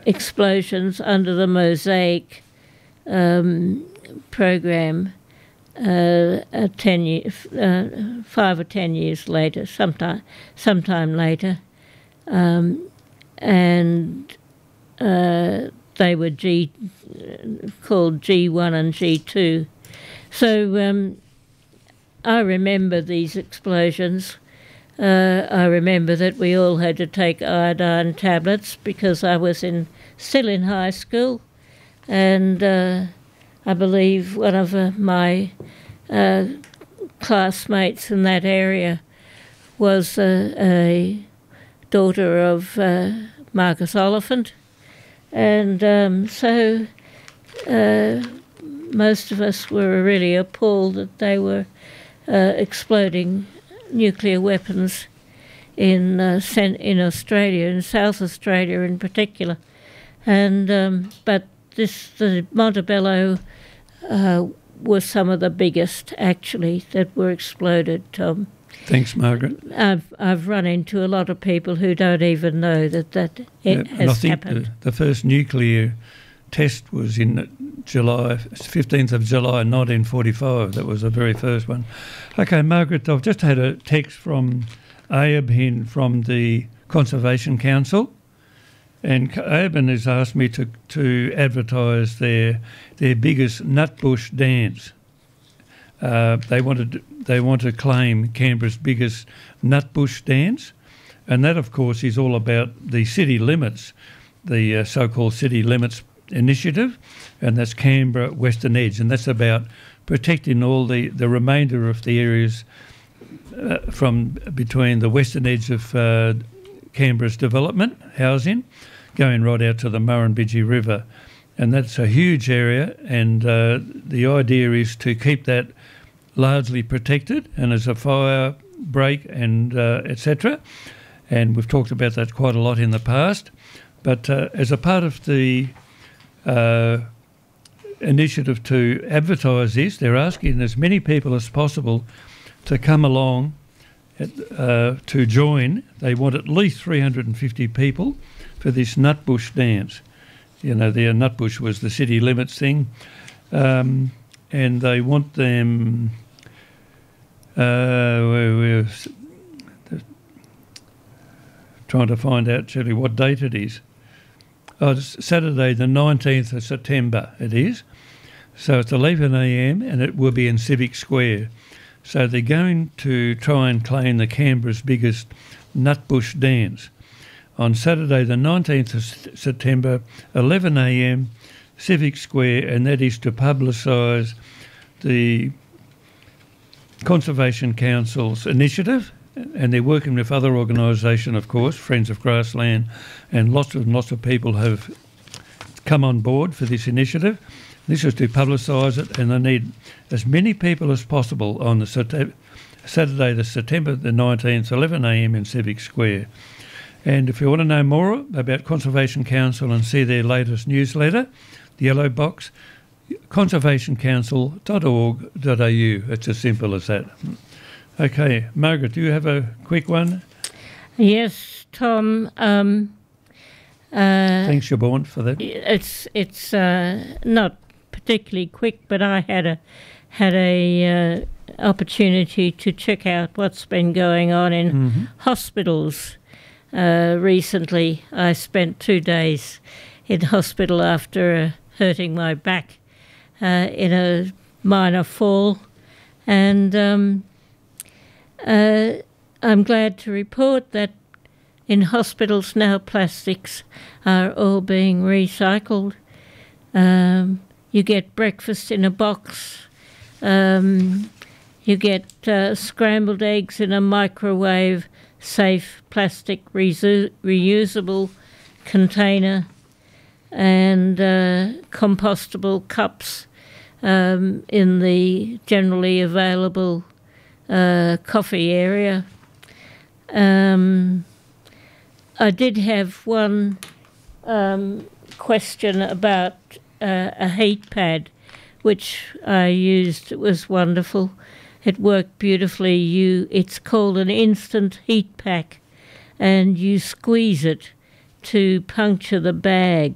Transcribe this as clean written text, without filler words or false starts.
explosions under the Mosaic program 5 or 10 years later, sometime later, and they were called G1 and G2. So I remember these explosions. I remember that we all had to take iodine tablets because I was still in high school, and I believe one of my classmates in that area was a daughter of Marcus Oliphant, and so most of us were really appalled that they were exploding nuclear weapons in Australia, in South Australia in particular, and but the Montebello were some of the biggest actually that were exploded, Tom. Thanks, Margaret. I've run into a lot of people who don't even know that has happened. The first nuclear test was in July, 15th of July 1945. That was the very first one. Okay, Margaret, I've just had a text from Ayrton from the Conservation Council, and Ayrton has asked me to advertise their biggest nutbush dance. They want to claim Canberra's biggest nutbush dance, and that, of course, is all about the city limits, the so-called city limits initiative, and that's Canberra Western Edge, and that's about protecting all the remainder of the areas from between the western edge of Canberra's development, housing, going right out to the Murrumbidgee River. And that's a huge area, and the idea is to keep that largely protected and as a fire break and etc. And we've talked about that quite a lot in the past. But as a part of the initiative to advertise this, they're asking as many people as possible to come along to join. They want at least 350 people for this nutbush dance. You know, the nutbush was the city limits thing, and they want them. We're trying to find out actually what date it is. Oh, it's Saturday the 19th of September it is. So it's 11 a.m. and it will be in Civic Square. So they're going to try and claim the Canberra's biggest nutbush dance on Saturday the 19th of September, 11 a.m, Civic Square, and that is to publicise the Conservation Council's initiative, and they're working with other organisations, of course, Friends of Grassland, and lots of people have come on board for this initiative. This is to publicise it, and they need as many people as possible on the Saturday, the September the 19th, 11 a.m. in Civic Square. And if you want to know more about Conservation Council and see their latest newsletter, the Yellow Box, conservationcouncil.org.au. It's as simple as that. Okay, Margaret, do you have a quick one? Yes, Tom. Thanks, Siobhan, for that. It's not particularly quick, but I had a opportunity to check out what's been going on in hospitals. Recently, I spent 2 days in hospital after hurting my back in a minor fall, and I'm glad to report that in hospitals now plastics are all being recycled. You get breakfast in a box. You get scrambled eggs in a microwave safe plastic reusable container, and compostable cups in the generally available coffee area. I did have one question about a heat pad, which I used. It was wonderful. It worked beautifully. It's called an instant heat pack, and you squeeze it to puncture the bag